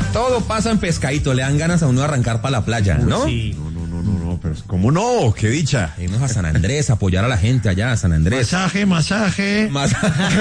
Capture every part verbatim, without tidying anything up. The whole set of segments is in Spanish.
Todo pasa en Pescadito, le dan ganas a uno de arrancar para la playa, ¿no? Sí. No, no, no, no, no, pero ¿cómo no? ¡Qué dicha! Irnos a San Andrés, apoyar a la gente allá, a San Andrés. Masaje, masaje. Más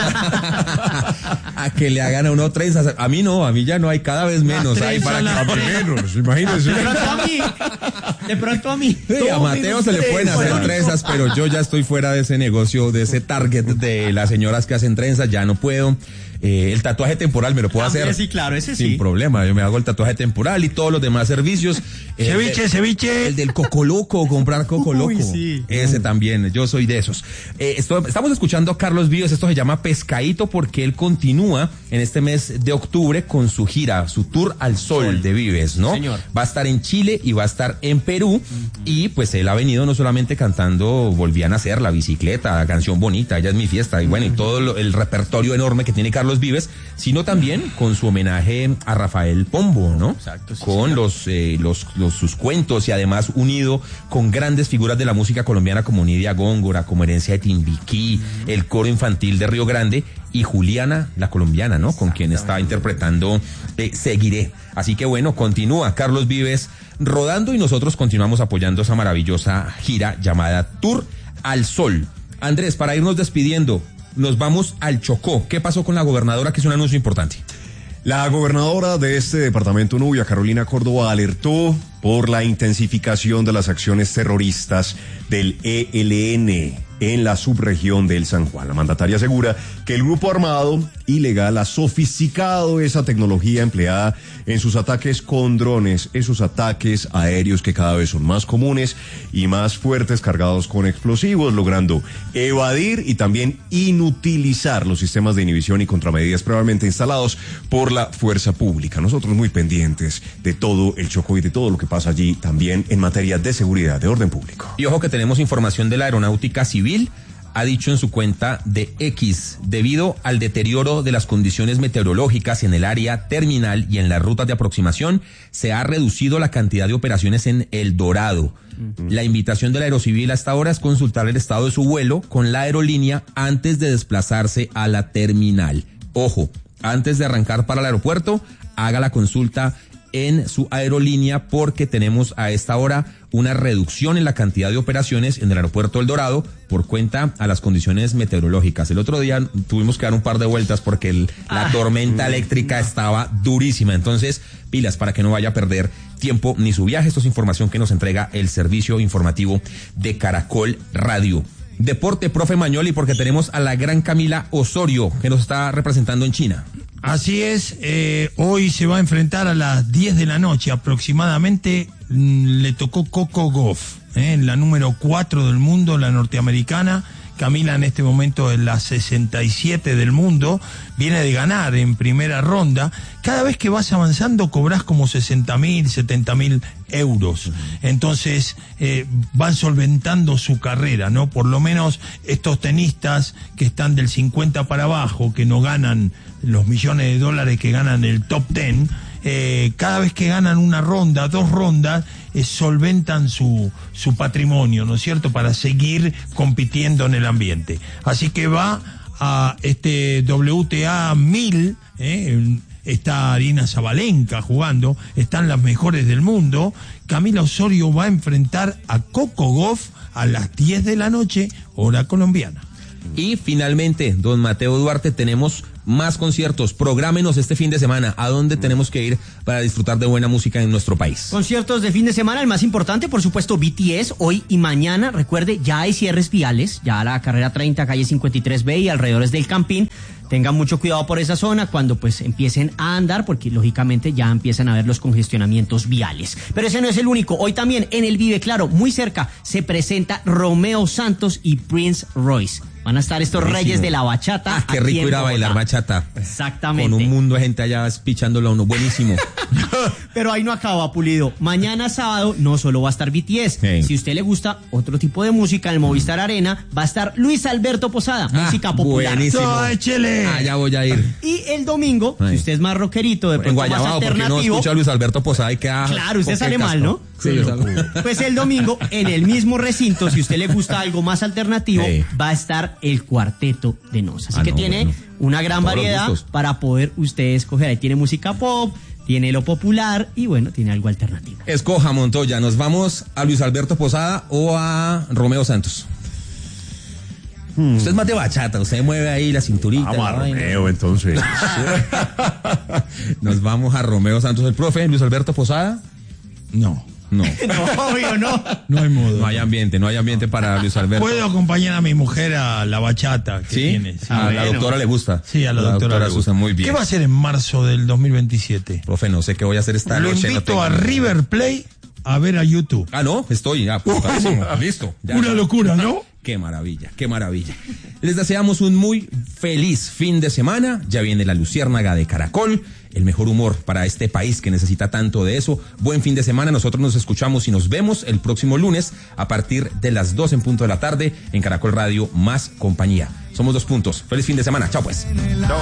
a que le hagan a uno trenzas. A mí no, a mí ya no hay, cada vez menos. Hay para trenzas, que las menos, imagínense. De pronto a mí. De pronto a mí. Sí, a Mateo se le pueden hacer trenzas, pero yo ya estoy fuera de ese negocio, de ese target de las señoras que hacen trenzas, ya no puedo. Eh, el tatuaje temporal me lo puedo También, hacer sí, claro, ese sin sí. problema. Yo me hago el tatuaje temporal y todos los demás servicios. Ceviche, el, ceviche. El del Coco Loco, comprar Coco Loco. Uy, sí. Ese también, yo soy de esos. Eh, esto, estamos escuchando a Carlos Vives, esto se llama Pescadito porque él continúa en este mes de octubre con su gira, su tour al sol, sol. de Vives, ¿no? Señor. Va a estar en Chile y va a estar en Perú uh-huh. y pues él ha venido no solamente cantando Volví a Nacer, La Bicicleta, la Canción Bonita, Ella es mi fiesta y bueno, uh-huh. y todo lo, el repertorio enorme que tiene Carlos Vives, sino también con su homenaje a Rafael Pombo, ¿no? Exacto. Sí, con sí, los, eh, los, los, sus cuentos y además unido con grandes figuras de la música colombiana como Nidia Góngora, como Herencia de Timbiquí, mm. el coro infantil de Río Grande y Juliana, la colombiana, ¿no? Con quien está interpretando eh, Seguiré. Así que bueno, continúa Carlos Vives rodando y nosotros continuamos apoyando esa maravillosa gira llamada Tour al Sol. Andrés, para irnos despidiendo, nos vamos al Chocó. ¿Qué pasó con la gobernadora? Que es un anuncio importante. La gobernadora de este departamento, Nubia Carolina Córdoba, alertó por la intensificación de las acciones terroristas del E L N en la subregión del San Juan. La mandataria asegura que el grupo armado ilegal ha sofisticado esa tecnología empleada en sus ataques con drones, esos ataques aéreos que cada vez son más comunes y más fuertes, cargados con explosivos, logrando evadir y también inutilizar los sistemas de inhibición y contramedidas previamente instalados por la fuerza pública. Nosotros muy pendientes de todo el Chocó y de todo lo que pasa allí también en materia de seguridad, de orden público. Y ojo que tenemos información de la Aeronáutica Civil. Ha dicho en su cuenta de X, debido al deterioro de las condiciones meteorológicas en el área terminal y en las rutas de aproximación, se ha reducido la cantidad de operaciones en El Dorado. Uh-huh. La invitación de la Aerocivil hasta ahora es consultar el estado de su vuelo con la aerolínea antes de desplazarse a la terminal. Ojo, antes de arrancar para el aeropuerto, haga la consulta en su aerolínea porque tenemos a esta hora una reducción en la cantidad de operaciones en el aeropuerto El Dorado por cuenta a las condiciones meteorológicas. El otro día tuvimos que dar un par de vueltas porque el, la ah, tormenta eléctrica estaba durísima. Entonces, pilas para que no vaya a perder tiempo ni su viaje. Esto es información que nos entrega el servicio informativo de Caracol Radio. Deporte, profe Mañoli, porque tenemos a la gran Camila Osorio que nos está representando en China. Así es, eh, hoy se va a enfrentar a las diez de la noche aproximadamente, mmm, le tocó Coco Gauff, eh, la número cuatro del mundo, la norteamericana. Camila en este momento es la sesenta y siete del mundo, viene de ganar en primera ronda. Cada vez que vas avanzando cobras como sesenta mil, setenta mil euros. Entonces eh, van solventando su carrera, ¿no? Por lo menos estos tenistas que están del cincuenta para abajo, que no ganan los millones de dólares que ganan el top ten, eh, cada vez que ganan una ronda, dos rondas, eh, solventan su, su patrimonio, ¿no es cierto?, para seguir compitiendo en el ambiente. Así que va a este W T A mil, eh, está Arina Zabalenka jugando, están las mejores del mundo. Camila Osorio va a enfrentar a Coco Gauff a las diez de la noche, hora colombiana. Y finalmente, don Mateo Duarte, tenemos más conciertos. Prográmenos este fin de semana. ¿A dónde tenemos que ir para disfrutar de buena música en nuestro país? Conciertos de fin de semana, el más importante, por supuesto, B T S, hoy y mañana. Recuerde, ya hay cierres viales, ya la carrera treinta, calle cincuenta y tres B y alrededores del Campín. Tengan mucho cuidado por esa zona cuando pues empiecen a andar, porque lógicamente ya empiezan a ver los congestionamientos viales. Pero ese no es el único. Hoy también en el Vive Claro, muy cerca, se presenta Romeo Santos y Prince Royce. Van a estar estos Buenísimo. Reyes de la bachata. Ah, qué rico ir a bailar bachata. Exactamente. Con un mundo de gente allá pichándolo a uno. Buenísimo. Pero ahí no acaba, Pulido. Mañana sábado no solo va a estar B T S. Hey. Si a usted le gusta otro tipo de música en el Movistar Arena, va a estar Luis Alberto Posada, ah, música popular. Buenísimo. ¡Échele! Allá voy a ir. Y el domingo, Ay. si usted es más rockerito, de pronto más alternativo. ¿Por qué no escucha a Luis Alberto Posada y queda? Claro, usted sale mal, ¿no? Sí, yo salgo. Pues el domingo, en el mismo recinto, si a usted le gusta algo más alternativo, hey. va a estar el Cuarteto de Nos. Así ah, que no, tiene bueno. una gran Todos variedad para poder usted escoger. Ahí tiene música pop, tiene lo popular y bueno, tiene algo alternativo. Escoja, Montoya, ¿nos vamos a Luis Alberto Posada o a Romeo Santos? Hmm. Usted es más de bachata, usted mueve ahí la cinturita. Vamos a Romeo, entonces. Nos vamos a Romeo Santos. ¿El profe Luis Alberto Posada? No. No. No, obvio, no. No hay modo. No hay ambiente, no hay ambiente para Luis Alberto. Puedo acompañar a mi mujer a la bachata que ¿Sí? tiene. Sí, a la bueno. doctora le gusta. Sí, a la, la doctora, doctora le gusta. Muy bien. ¿Qué va a hacer en marzo del dos mil veintisiete? Profe, no sé qué voy a hacer esta Lo noche. invito no tengo a ni idea. River Plate a ver a YouTube. Ah, no, estoy ya, apuntadísimo. Listo. Ya, Una ya. locura, ¿no? Qué maravilla, qué maravilla. Les deseamos un muy feliz fin de semana. Ya viene la luciérnaga de Caracol, el mejor humor para este país que necesita tanto de eso. Buen fin de semana. Nosotros nos escuchamos y nos vemos el próximo lunes a partir de las dos en punto de la tarde en Caracol Radio Más Compañía. Somos Dos Puntos. Feliz fin de semana. Chao pues. Chao.